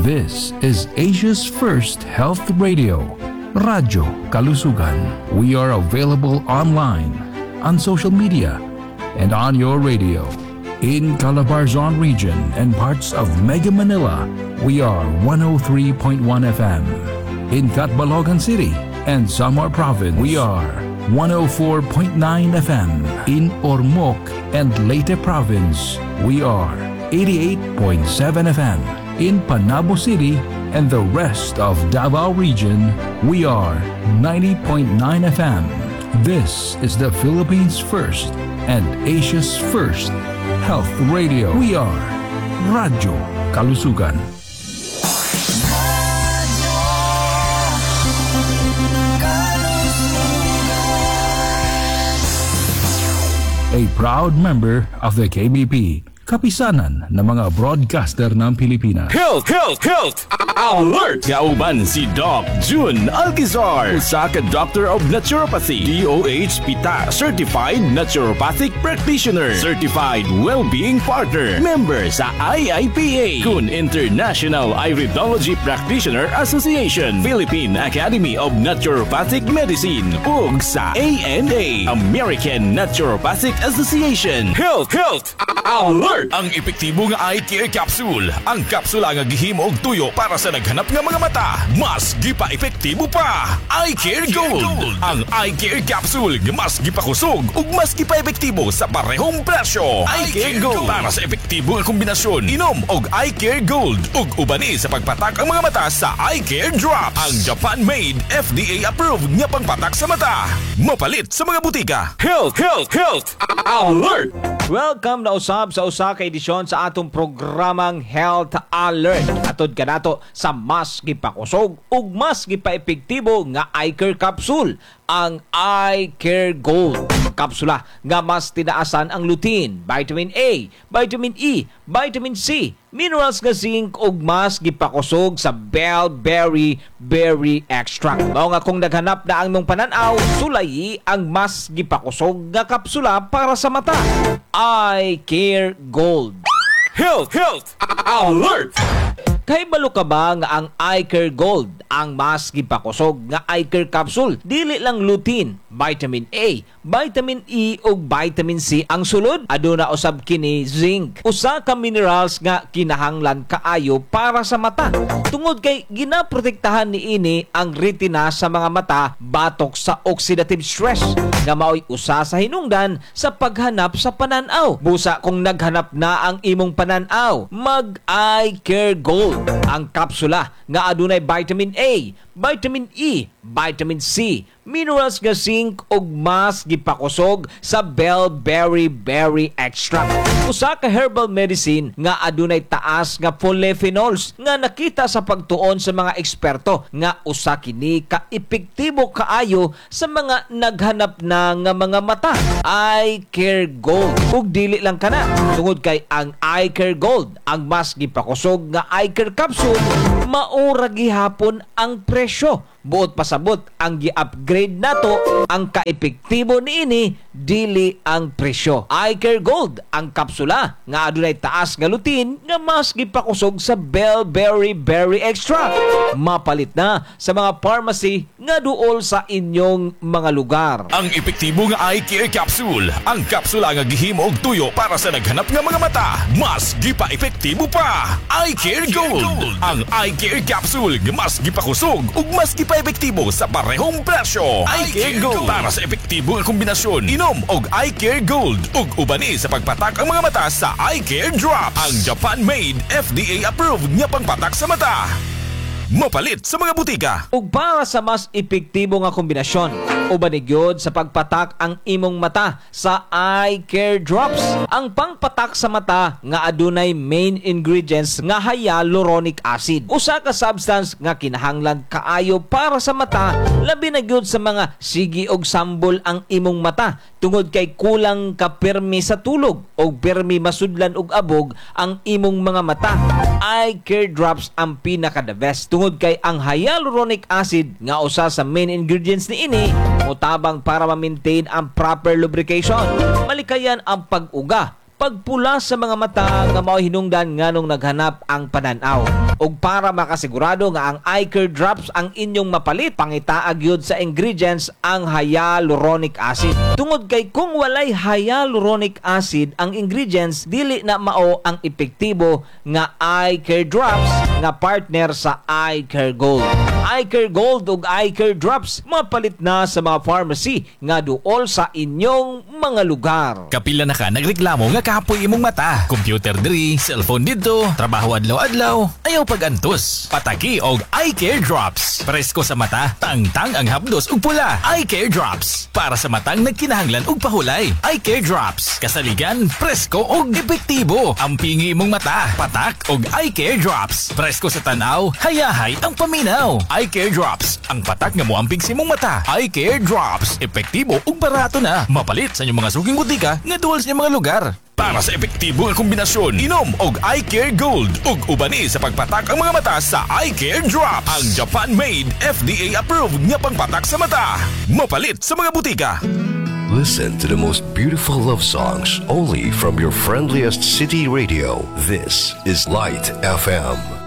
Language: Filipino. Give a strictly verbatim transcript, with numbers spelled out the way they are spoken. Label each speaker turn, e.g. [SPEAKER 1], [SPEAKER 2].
[SPEAKER 1] This is Asia's first health radio, Radyo Kalusugan. We are available online, on social media, and on your radio. In Calabarzon region and parts of Mega Manila, we are one oh three point one F M. In Catbalogan City and Samar Province, we are one oh four point nine F M. In Ormoc and Leyte Province, we are eighty-eight point seven F M. In Panabo City and the rest of Davao region, we are ninety point nine F M. This is the Philippines' first and Asia's first health radio. We are Radyo Kalusugan. A proud member of the K B P, kapisanan ng mga broadcaster ng Pilipinas.
[SPEAKER 2] Health, health, health! Alert! Kauban si Doc June Alquizar, usa ka Doctor of Naturopathy, D O H PITA, Certified Naturopathic Practitioner, Certified Wellbeing Partner, member sa I I P A, kun International Iridology Practitioner Association, Philippine Academy of Naturopathic Medicine, ug sa A N A, American Naturopathic Association. Health, health! Alert! Ang epektibo nga eye care capsule. Ang kapsula nga gihimo og tuyo para sa naghanap nga mga mata. Mas gipa epektibo pa. Eye Care Gold. Ang Eye Care Capsule nga mas gipakusog ug mas gipa epektibo sa parehong presyo. Eye Care Gold para sa epektibo nga kombinasyon. Inom og Eye Care Gold ug ubani sa pagpatak ang mga mata sa Eye Care Drops. Ang Japan-made, F D A-approved nga pangpatak sa mata. Mapalit sa mga butika. Health, health, health! Alert!
[SPEAKER 3] Welcome na usab sa usa ka edisyon sa atong programang Health Alert. Atod ka nato sa mas gipakusog ug mas gipaepektibo nga eye care capsule, ang Eye Care Gold. Kapsula nga mas tinaasan ang lutein, vitamin A, vitamin E, vitamin C, minerals nga zinc ug mas gipakusog sa bellberry berry extract. Mao nga kung naghanap na ang mong pananaw, sulayi ang mas gipakusog nga kapsula para sa mata. Eye Care Gold.
[SPEAKER 2] Health, health, alert!
[SPEAKER 3] Kahibalo ka ba nga ang Eye Care Gold ang mas gipakusog nga eye care capsule? Dili lang lutein, vitamin A, vitamin E ug vitamin C ang sulod. Aduna usab kini zinc, usa ka minerals nga kinahanglan kaayo para sa mata. Tungod kay ginaprotektahan niini ang retina sa mga mata batok sa oxidative stress nga mao'y usa sa hinungdan sa paghanap sa pananaw. Busa kung naghanap na ang imong pananaw, mag Eye Care Gold. Ang kapsula nga adunay vitamin A, vitamin E, vitamin C, minerals nga zinc ug mas gipakusog sa bellberry berry extract. Usa ka herbal medicine nga adunay taas nga polyphenols nga nakita sa pagtuon sa mga eksperto nga usa kini ka epektibo kaayo sa mga naghanap na nga mga mata. Eye Care Gold. Ug dili lang kana, tungod kay ang Eye Care Gold ang mas gipakusog nga eye care capsule, maura gihapon ang presyo. Buot pasabot ang gi-upgrade nato ang kaepektibo niini, dili ang presyo. Eye Care Gold ang kapsula nga adunay taas nga lutein nga mas gipakusog sa bellberry berry extract. Mapalit na sa mga pharmacy nga duol sa inyong mga lugar.
[SPEAKER 2] Ang epektibo nga Eye Care Capsule, ang kapsula nga gihimo og tuyo para sa naghanap nga mga mata. Mas gipa epektibo pa. Eye Care Gold. Ang Eye Care Capsule nga mas gipakusog ug mas gipa epektibo sa parehong presyo. Eye Care Gold para sa epektibo nga kombinasyon. Inom og Eye Care Gold ug ubani sa pagpatak ang mga mata sa Eye Care Drops. Ang Japan-made, F D A-approved nga pangpatak sa mata. Mapalit sa mga butika.
[SPEAKER 3] Ug para sa mas epektibo nga kombinasyon, ubanegyod sa pagpatak ang imong mata sa Eye Care Drops. Ang pangpatak sa mata nga adunay main ingredients nga hyaluronic acid. Usa ka substance nga kinahanglan kaayo para sa mata, labi na gyud sa mga sigi og sambol ang imong mata. Tungod kay kulang ka pirmi sa tulog o pirmi masudlan og abog ang imong mga mata, Eye Care Drops ang pinaka-the best. Tungod kay ang hyaluronic acid nga usa sa main ingredients ni ini, mutabang para ma-maintain ang proper lubrication, malikayan ang pag-uga, pagpula sa mga mata nga mao hinungdan nganong naghanap ang pananaw. Ug para makasigurado nga ang eye care drops ang inyong mapalit, pangitaag yun sa ingredients ang hyaluronic acid. Tungod kay kung walay hyaluronic acid ang ingredients, dili na mao ang epektibo nga eye care drops nga partner sa Eye Care Gold. Eye Care Gold ug Eye Care Drops mapalit na sa mga pharmacy nga duol sa inyong mga lugar.
[SPEAKER 2] Kapila na ka nagreklamo nga kapoy imong mata. Computer diri, cellphone dito, trabaho adlaw-adlaw, ayaw pagantos. Pataki og Eye Care Drops. Presko sa mata, tangtang ang hapdos ug pula. Eye Care Drops. Para sa matang nagkinahanglan og pahulay. Eye Care Drops. Kasaligan, presko og epektibo. Ampingi imong mata, patak og Eye Care Drops. Presko sa tanaw, hayahay ang paminaw. Eye Care Drops. Ang patak nga moamping sa imong mata. Eye Care Drops. Epektibo ug barato na. Mapalit sa inyong mga suging butika nga duol sa inyong mga lugar. Para sa epektibo nga kombinasyon, inom og Eye Care Gold ug ubani sa pagpatak ang mga mata sa Eye Care Drops. Ang Japan-made, F D A-approved nga pangpatak sa mata. Mapalit sa mga butika.
[SPEAKER 4] Listen to the most beautiful love songs only from your friendliest city radio. This is Light F M.